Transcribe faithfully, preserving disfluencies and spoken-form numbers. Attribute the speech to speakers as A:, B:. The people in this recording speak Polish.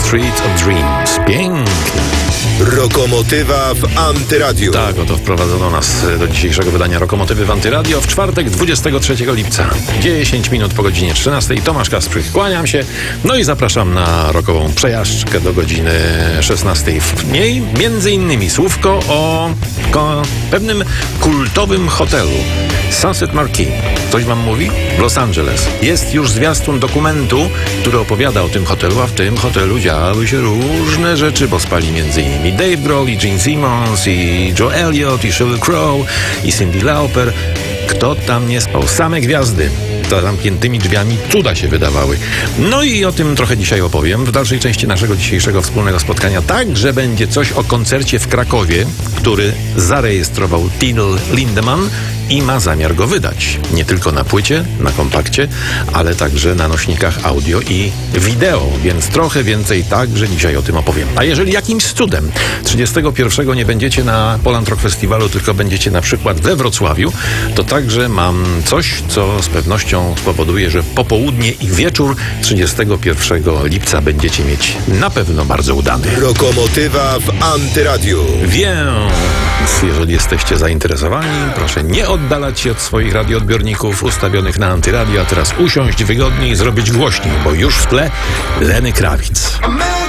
A: Street of Dreams. Pięknie.
B: Rokomotywa w Antyradiu.
A: Tak, oto wprowadzono nas do dzisiejszego wydania Rokomotywy w Antyradio w czwartek, dwudziestego trzeciego lipca. dziesięć minut po godzinie trzynastej. Tomasz Kasprzyk, kłaniam się. No i zapraszam na rokową przejażdżkę do godziny szesnastej. W niej między innymi słówko o ko- pewnym kultowym hotelu Sunset Marquis. Coś wam mówi? W Los Angeles. Jest już zwiastun dokumentu, który opowiada o tym hotelu, a w tym hotelu działy się różne rzeczy, bo spali między innymi Dave Grohl i Gene Simmons i Joe Elliott i Sheryl Crow i Cyndi Lauper. Kto tam nie spał? Same gwiazdy. Za zamkniętymi drzwiami cuda się wydawały. No i o tym trochę dzisiaj opowiem w dalszej części naszego dzisiejszego wspólnego spotkania. Także będzie coś o koncercie w Krakowie, który zarejestrował Till Lindemann i ma zamiar go wydać. Nie tylko na płycie, na kompakcie, ale także na nośnikach audio i wideo, więc trochę więcej także dzisiaj o tym opowiem. A jeżeli jakimś cudem trzydziestego pierwszego nie będziecie na Poland Rock Festiwalu, tylko będziecie na przykład we Wrocławiu, to także mam coś, co z pewnością spowoduje, że popołudnie i wieczór trzydziestego pierwszego lipca będziecie mieć na pewno bardzo udany.
B: Rokomotywa w Antyradiu.
A: Więc jeżeli jesteście zainteresowani, proszę nie oddalać się od swoich radioodbiorników ustawionych na Antyradio, a teraz usiąść wygodnie i zrobić głośniej, bo już w tle Lenny Kravitz.